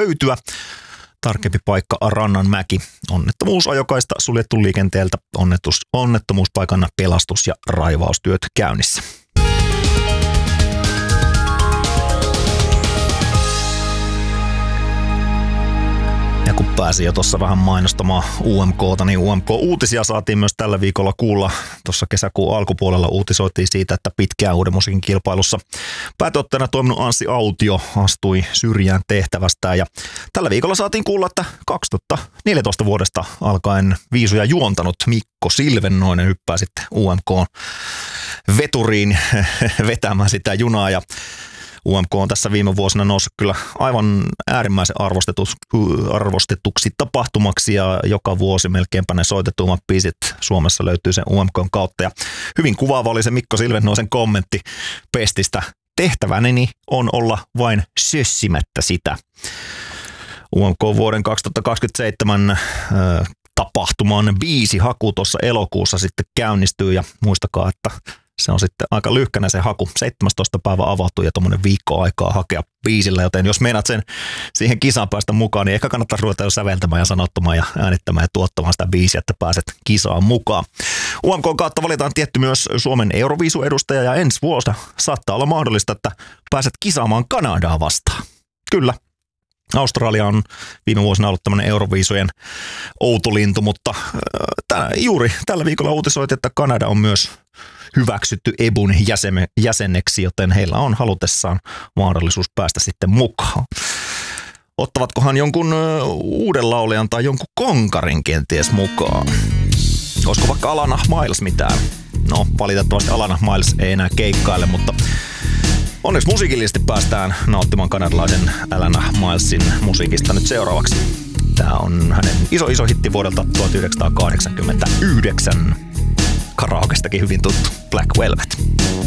löytyä. Tarkempi paikka Rannanmäki. Onnettomuusajokaista suljettu liikenteeltä. Onnettomuuspaikan pelastus- ja raivaustyöt käynnissä. Ja kun pääsin jo tuossa vähän mainostamaan UMK:ta, niin UMK-uutisia saatiin myös tällä viikolla kuulla. Tuossa kesäkuun alkupuolella uutisoitiin siitä, että pitkään uuden musiikin kilpailussa päätuottajana toiminut Anssi Autio astui syrjään tehtävästään. Ja tällä viikolla saatiin kuulla, että 2014 vuodesta alkaen viisuja juontanut Mikko Silvennoinen hyppää sitten UMK-veturiin vetämään sitä junaa. Ja UMK on tässä viime vuosina noussut kyllä aivan äärimmäisen arvostetuksi tapahtumaksi ja joka vuosi melkeinpä ne soitetummat biisit Suomessa löytyy sen UMK:n kautta. Ja hyvin kuvaava oli se Mikko Silvennoisen kommentti Pestistä. Tehtäväni on olla vain sössimättä sitä. UMK vuoden 2027 tapahtuman biisihaku tuossa elokuussa sitten käynnistyy ja muistakaa, että se on sitten aika lyhkänä se haku. 17. päivä avautui ja tuommoinen viikko aikaa hakea biisillä, joten jos meinaat sen siihen kisaan päästä mukaan, niin ehkä kannattaa ruveta jo säveltämään ja sanottamaan ja äänittämään ja tuottamaan sitä biisiä, että pääset kisaan mukaan. UMK:n kautta valitaan tietty myös Suomen Euroviisu-edustaja ja ensi vuosi saattaa olla mahdollista, että pääset kisaamaan Kanadaa vastaan. Kyllä. Australia on viime vuosina ollut tämmöinen Euroviisujen outolintu, mutta juuri tällä viikolla uutisoitiin, että Kanada on myös hyväksytty EBUn jäseneksi, joten heillä on halutessaan mahdollisuus päästä sitten mukaan. Ottavatkohan jonkun uuden laulajan tai jonkun konkarin kenties mukaan? Olisiko vaikka Alana Miles mitään? No, valitettavasti Alana Miles ei enää keikkaile, mutta onneksi musiikillisesti päästään nauttimaan kanadalaisen Alana Milesin musiikista nyt seuraavaksi. Tämä on hänen iso hitti vuodelta 1989. Karaokestakin hyvin tuttu Black Velvet.